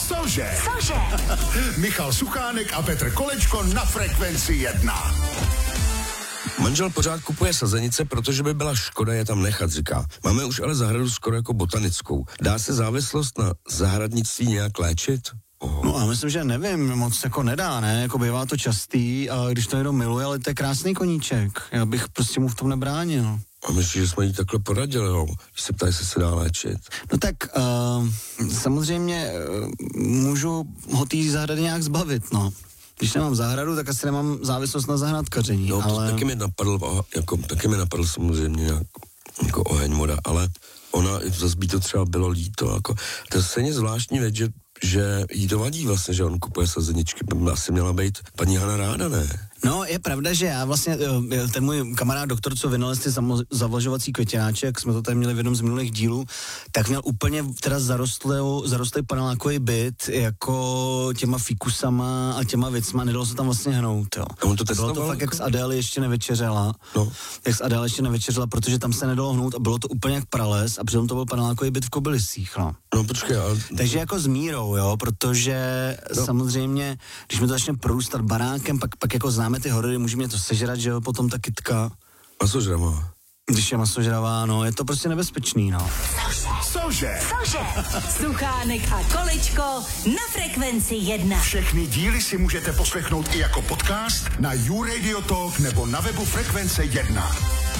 Cože? Cože? Michal Suchánek a Petr Kolečko na Frekvenci 1. Manžel pořád kupuje sazenice, protože by byla škoda je tam nechat, říká. Máme už ale zahradu skoro jako botanickou. Dá se závislost na zahradnictví nějak léčit? No a myslím, že nevím, moc jako nedá, ne? Jako bývá to častý a když to někdo miluje, ale to je krásný koníček. Já bych prostě mu v tom nebránil. A myslíš, že jsme jí takhle poradili, jo? Když se ptá, jestli se dá léčit. No tak samozřejmě můžu ho té zahrady nějak zbavit, no. Když nemám zahradu, tak asi nemám závislost na zahrádkaření, No, ale... taky mi napadl samozřejmě nějak jako oheň voda, ale ona, zase by to třeba bylo líto, jako, to je stejně zvláštní věc, že jí to vadí vlastně, že on kupuje sazeničky, by asi měla být paní Hana ráda, ne? No, je pravda, že já vlastně, ten můj kamarád doktor, co vynalezl ty zavlažovací květináče, jak jsme to tady měli v jednom z minulých dílů, tak měl úplně teda zarostlý panelákový byt, jako těma fikusama a těma věcma, nedalo se tam vlastně hnout, jo. A on to testoval? Bylo to fakt, jak s Adéle ještě nevečeřela. No. Jak s Adéle ještě nevečeřela, protože tam se nedalo hnout a bylo to úplně jak prales a přitom to byl panelákový byt v Kobylisích, no. No, počkej, ale... Takže jako s mírou, jo, protože samozřejmě, když mi to začne prorůstat barákem, pak jako známe ty horory, může mě to sežrat, že jo, potom ta kytka. Masožravá. Když je masožravá, no, je to prostě nebezpečný, no. Cože? Cože? Suchánek a Kolečko na Frekvenci 1. Všechny díly si můžete poslechnout i jako podcast na YouRadio Talk nebo na webu Frekvence 1.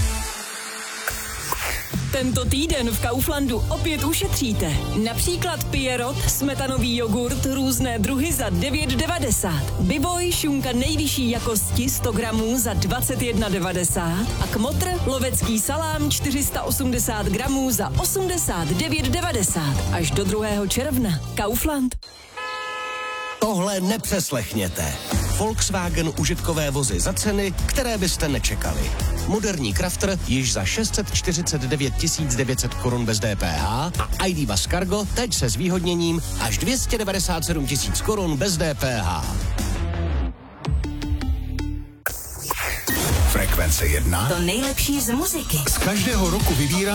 Tento týden v Kauflandu opět ušetříte. Například Pierrot, smetanový jogurt, různé druhy za 9,90. Biboj, šunka nejvyšší jakosti 100 gramů za 21,90. A Kmotr, lovecký salám 480 gramů za 89,90. Až do 2. června. Kaufland. Tohle nepřeslechněte. Volkswagen užitkové vozy za ceny, které byste nečekali. Moderní Crafter již za 649 900 korun bez DPH a ID Buzz Cargo teď se zvýhodněním až 297 000 korun bez DPH. Frekvence 1. To nejlepší z muziky. Z každého roku vybírá